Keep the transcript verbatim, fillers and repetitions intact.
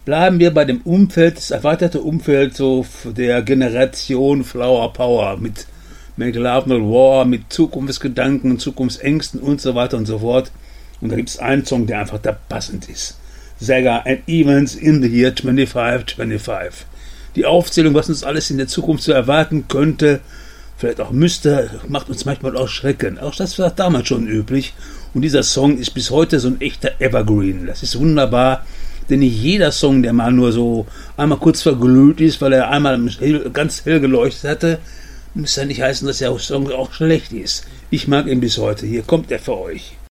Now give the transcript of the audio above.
Bleiben wir bei dem Umfeld, das erweiterte Umfeld so der Generation Flower Power mit Make Love Not War, mit Zukunftsgedanken, Zukunftsängsten und so weiter und so fort. Und da gibt es einen Song, der einfach da passend ist. Saga and Events in the Year twenty-five twenty-five. Die Aufzählung, was uns alles in der Zukunft so erwarten könnte, vielleicht auch müsste, macht uns manchmal auch Schrecken. Auch das war damals schon üblich. Und dieser Song ist bis heute so ein echter Evergreen. Das ist wunderbar. Denn nicht jeder Song, der mal nur so einmal kurz verglüht ist, weil er einmal ganz hell geleuchtet hatte, muss ja nicht heißen, dass der Song auch schlecht ist. Ich mag ihn bis heute. Hier kommt er für euch.